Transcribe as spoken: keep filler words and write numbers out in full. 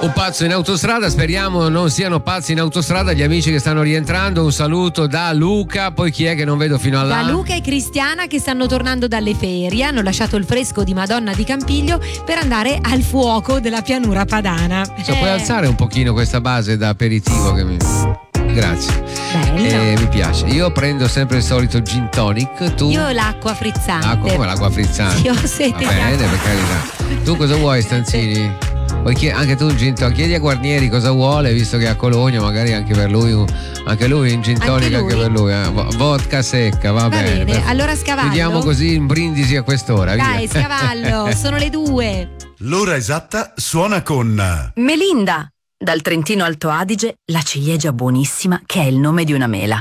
Un pazzo in autostrada, speriamo non siano pazzi in autostrada gli amici che stanno rientrando. Un saluto da Luca, poi chi è che non vedo fino alla... Da Luca e Cristiana che stanno tornando dalle ferie, hanno lasciato il fresco di Madonna di Campiglio per andare al fuoco della pianura padana. Cioè, eh. puoi alzare un pochino questa base da aperitivo che mi... Grazie. Eh, mi piace. Io prendo sempre il solito gin tonic. Tu? Io l'acqua frizzante. Ah, come l'acqua frizzante? Sì, ho sete. Va bene, per carità. Tu cosa vuoi, Stanzini? Vuoi chied- anche tu un gin tonic? Chiedi a Guarnieri cosa vuole, visto che è a Cologno, magari anche per lui un, anche lui un gin tonic, anche, anche per lui. Eh. Vodka secca, va, va bene. bene. Allora Scavallo. Vediamo così in brindisi a quest'ora. Dai, via. Scavallo, sono le due. L'ora esatta suona con Melinda. Dal Trentino Alto Adige, la ciliegia buonissima che è il nome di una mela.